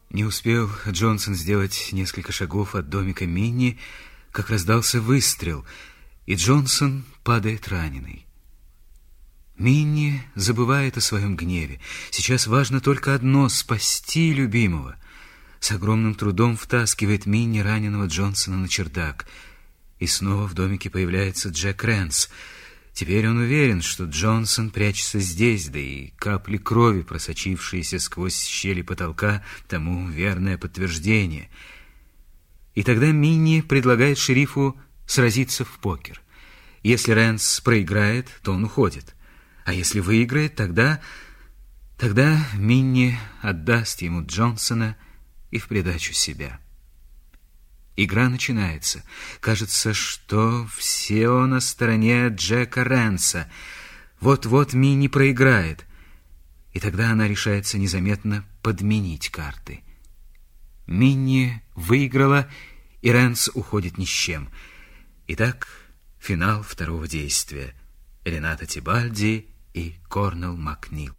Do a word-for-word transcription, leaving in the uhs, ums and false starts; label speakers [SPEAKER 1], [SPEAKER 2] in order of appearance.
[SPEAKER 1] Не успел Джонсон сделать несколько шагов от домика Минни, как раздался выстрел, и Джонсон падает раненый. Минни забывает о своем гневе. Сейчас важно только одно — спасти любимого. С огромным трудом втаскивает Минни раненого Джонсона на чердак. И снова в домике появляется Джек Рэнс. Теперь он уверен, что Джонсон прячется здесь, да и капли крови, просочившиеся сквозь щели потолка, тому верное подтверждение. И тогда Минни предлагает шерифу сразиться в покер. Если Рэнс проиграет, то он уходит. А если выиграет, тогда... Тогда Минни отдаст ему Джонсона и в придачу себя. Игра начинается. Кажется, что все на стороне Джека Рэнса. Вот-вот Минни проиграет. И тогда она решается незаметно подменить карты. Минни выиграла, и Рэнс уходит ни с чем. Итак, финал второго действия. Рената Тибальди и Корнелл Макнил.